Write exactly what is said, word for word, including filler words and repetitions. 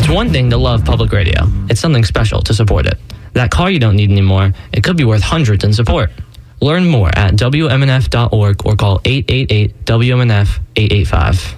one thing to love public radio. It's something special to support it. That car you don't need anymore, it could be worth hundreds in support. Learn more at W M N F dot org or call eight eight eight W M N F eight eight five.